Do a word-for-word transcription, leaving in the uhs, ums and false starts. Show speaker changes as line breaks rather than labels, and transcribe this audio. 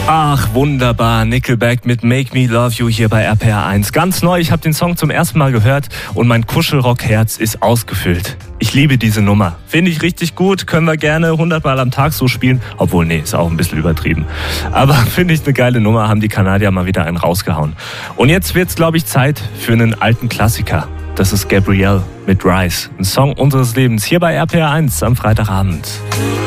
Ach, wunderbar. Nickelback mit Make Me Love You hier bei R P R eins. Ganz neu, ich habe den Song zum ersten Mal gehört und mein Kuschelrock-Herz ist ausgefüllt. Ich liebe diese Nummer. Finde ich richtig gut, können wir gerne hundertmal am Tag so spielen. Obwohl, nee, ist auch ein bisschen übertrieben. Aber finde ich eine geile Nummer, haben die Kanadier mal wieder einen rausgehauen. Und jetzt wird's, glaube ich, Zeit für einen alten Klassiker. Das ist Gabrielle mit Rise, ein Song unseres Lebens hier bei R P R eins am Freitagabend.